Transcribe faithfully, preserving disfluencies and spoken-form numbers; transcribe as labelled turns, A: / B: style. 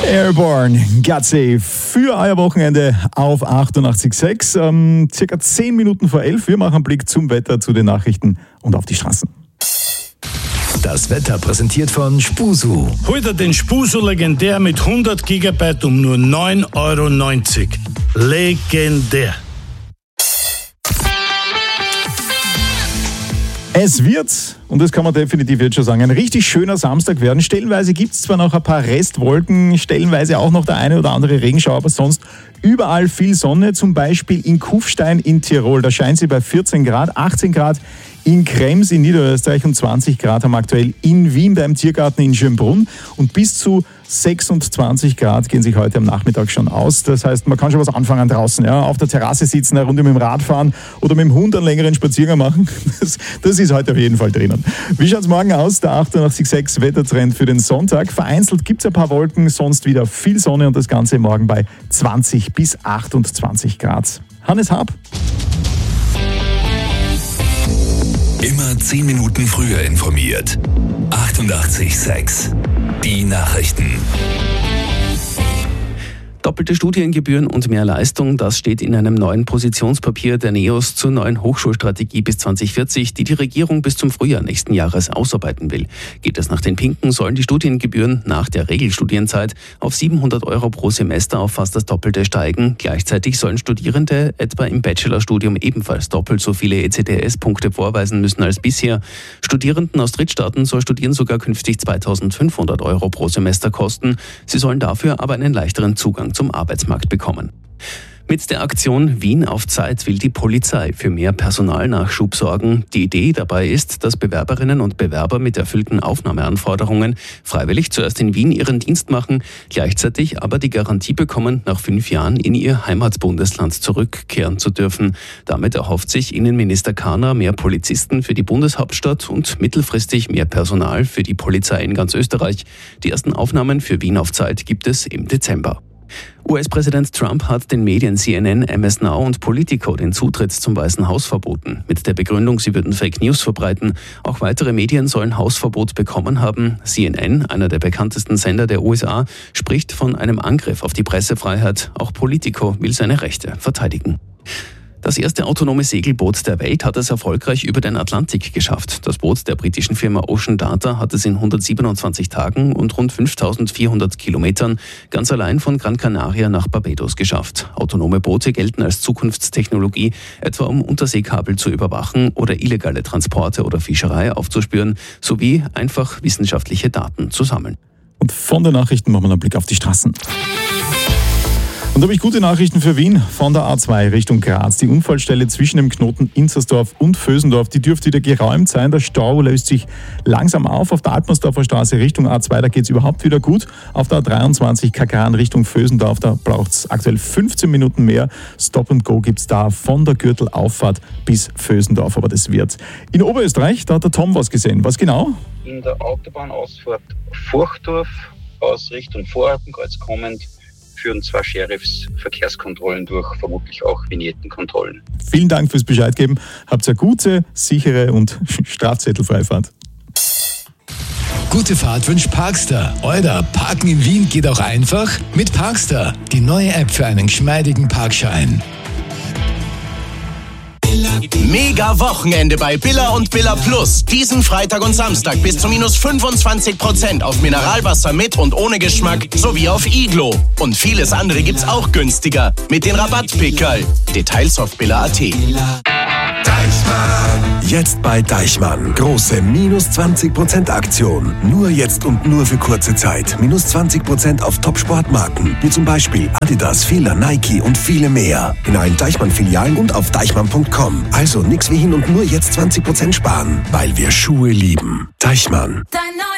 A: Airborne, Gutsy für euer Wochenende auf achtundachtzig Komma sechs. Ähm, circa zehn Minuten vor elf. Wir machen einen Blick zum Wetter, zu den Nachrichten und auf die Straßen.
B: Das Wetter präsentiert von Spusu.
C: Heute den Spusu legendär mit hundert Gigabyte um nur neun Euro neunzig. Legendär.
A: Es wird, und das kann man definitiv jetzt schon sagen, ein richtig schöner Samstag werden. Stellenweise gibt es zwar noch ein paar Restwolken, stellenweise auch noch der eine oder andere Regenschauer, aber sonst überall viel Sonne. Zum Beispiel in Kufstein in Tirol, da scheint sie bei vierzehn Grad, achtzehn Grad in Krems in Niederösterreich und zwanzig Grad haben wir aktuell in Wien beim Tiergarten in Schönbrunn. Und bis zu sechsundzwanzig Grad gehen sich heute am Nachmittag schon aus. Das heißt, man kann schon was anfangen draußen. Ja? Auf der Terrasse sitzen, eine Runde mit dem Rad fahren oder mit dem Hund einen längeren Spaziergang machen. Das, das ist heute auf jeden Fall drinnen. Wie schaut es morgen aus? Der achtundachtzig Komma sechs Wettertrend für den Sonntag. Vereinzelt gibt es ein paar Wolken, sonst wieder viel Sonne und das Ganze morgen bei zwanzig bis achtundzwanzig Grad. Hannes Hab.
B: Immer zehn Minuten früher informiert. achtundachtzig Komma sechs. Die Nachrichten.
D: Doppelte Studiengebühren und mehr Leistung, das steht in einem neuen Positionspapier der NEOS zur neuen Hochschulstrategie bis zwanzig vierzig, die die Regierung bis zum Frühjahr nächsten Jahres ausarbeiten will. Geht es nach den Pinken, sollen die Studiengebühren nach der Regelstudienzeit auf siebenhundert Euro pro Semester auf fast das Doppelte steigen. Gleichzeitig sollen Studierende etwa im Bachelorstudium ebenfalls doppelt so viele E C T S-Punkte vorweisen müssen als bisher. Studierenden aus Drittstaaten soll Studieren sogar künftig zweitausendfünfhundert Euro pro Semester kosten. Sie sollen dafür aber einen leichteren Zugang zum Arbeitsmarkt bekommen. Mit der Aktion Wien auf Zeit will die Polizei für mehr Personalnachschub sorgen. Die Idee dabei ist, dass Bewerberinnen und Bewerber mit erfüllten Aufnahmeanforderungen freiwillig zuerst in Wien ihren Dienst machen, gleichzeitig aber die Garantie bekommen, nach fünf Jahren in ihr Heimatbundesland zurückkehren zu dürfen. Damit erhofft sich Innenminister Kahner mehr Polizisten für die Bundeshauptstadt und mittelfristig mehr Personal für die Polizei in ganz Österreich. Die ersten Aufnahmen für Wien auf Zeit gibt es im Dezember. U S-Präsident Trump hat den Medien C N N, M S Now und Politico den Zutritt zum Weißen Haus verboten. Mit der Begründung, sie würden Fake News verbreiten. Auch weitere Medien sollen Hausverbot bekommen haben. C N N, einer der bekanntesten Sender der U S A, spricht von einem Angriff auf die Pressefreiheit. Auch Politico will seine Rechte verteidigen. Das erste autonome Segelboot der Welt hat es erfolgreich über den Atlantik geschafft. Das Boot der britischen Firma Ocean Data hat es in hundertsiebenundzwanzig Tagen und rund fünftausendvierhundert Kilometern ganz allein von Gran Canaria nach Barbados geschafft. Autonome Boote gelten als Zukunftstechnologie, etwa um Unterseekabel zu überwachen oder illegale Transporte oder Fischerei aufzuspüren, sowie einfach wissenschaftliche Daten zu sammeln.
A: Und von den Nachrichten machen wir einen Blick auf die Straßen. Und da habe ich gute Nachrichten für Wien von der A zwei Richtung Graz. Die Unfallstelle zwischen dem Knoten Inzersdorf und Vösendorf, die dürfte wieder geräumt sein. Der Stau löst sich langsam auf. Auf der Altmannsdorfer Straße Richtung A zwei, da geht es überhaupt wieder gut. Auf der A dreiundzwanzig Kakran Richtung Vösendorf, da braucht es aktuell fünfzehn Minuten mehr. Stop and Go gibt es da von der Gürtelauffahrt bis Vösendorf, aber das wird. In Oberösterreich, da hat der Tom was gesehen. Was genau?
E: In der Autobahnausfahrt Furchdorf aus Richtung Vorarpenkreuz kommend führen zwei Sheriffs Verkehrskontrollen durch, vermutlich auch Vignettenkontrollen.
A: Vielen Dank fürs Bescheid geben. Habt eine gute, sichere und strafzettelfreie Fahrt.
B: Gute Fahrt wünscht Parkstar. Oder Parken in Wien geht auch einfach mit Parkstar. Die neue App für einen geschmeidigen Parkschein.
F: Mega Wochenende bei Billa und Billa Plus. Diesen Freitag und Samstag bis zu minus fünfundzwanzig Prozent auf Mineralwasser mit und ohne Geschmack sowie auf Iglo. Und vieles andere gibt's auch günstiger mit den Rabattpickerl. Details auf billa punkt at.
G: Deichmann. Jetzt bei Deichmann. Große minus zwanzig Prozent Aktion. Nur jetzt und nur für kurze Zeit. Minus zwanzig Prozent auf Top-Sportmarken. Wie zum Beispiel Adidas, Fila, Nike und viele mehr. In allen Deichmann-Filialen und auf deichmann punkt com. Also nix wie hin und nur jetzt zwanzig Prozent sparen. Weil wir Schuhe lieben. Deichmann.